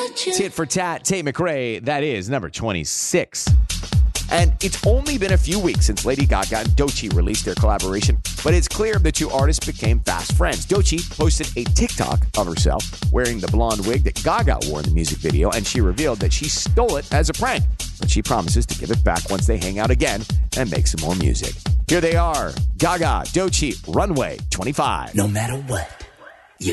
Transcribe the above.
Tit for tat, Tate McRae, that is number 26. And it's only been a few weeks since Lady Gaga and Doechii released their collaboration, but it's clear the two artists became fast friends. Doechii posted a TikTok of herself wearing the blonde wig that Gaga wore in the music video, and she revealed that she stole it as a prank, but she promises to give it back once they hang out again and make some more music. Here they are, Gaga, Doechii, Runway 25. No matter what.